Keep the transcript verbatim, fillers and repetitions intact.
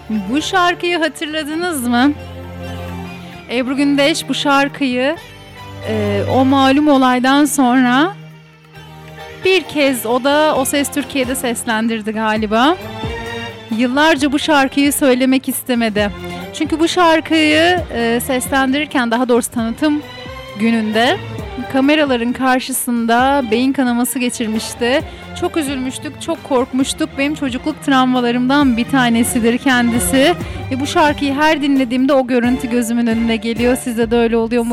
Bu şarkıyı hatırladınız mı? Ebru Gündeş bu şarkıyı e, o malum olaydan sonra bir kez o da O Ses Türkiye'de seslendirdi galiba. Yıllarca bu şarkıyı söylemek istemedi. Çünkü bu şarkıyı e, seslendirirken, daha doğrusu tanıtım gününde kameraların karşısında beyin kanaması geçirmişti. Çok üzülmüştük, çok korkmuştuk. Benim çocukluk travmalarımdan bir tanesidir kendisi. Ve bu şarkıyı her dinlediğimde o görüntü gözümün önüne geliyor. Sizde de öyle oluyor mu